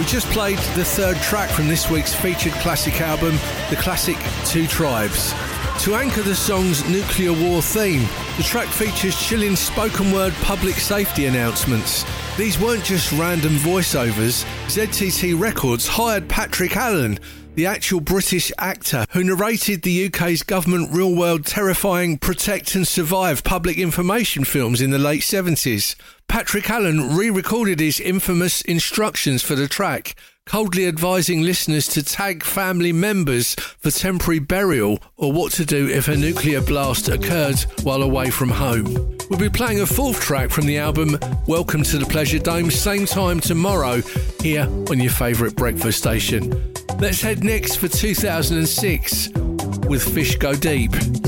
We just played the third track from this week's featured classic album, the classic Two Tribes. To anchor the song's nuclear war theme, the track features chilling spoken word public safety announcements. These weren't just random voiceovers. ZTT Records hired Patrick Allen, the actual British actor who narrated the UK's government real-world terrifying Protect and Survive public information films in the late 70s. Patrick Allen re-recorded his infamous instructions for the track, coldly advising listeners to tag family members for temporary burial or what to do if a nuclear blast occurred while away from home. We'll be playing a fourth track from the album Welcome to the Pleasure Dome, same time tomorrow, here on your favourite breakfast station. Let's head next for 2006 with Fish Go Deep.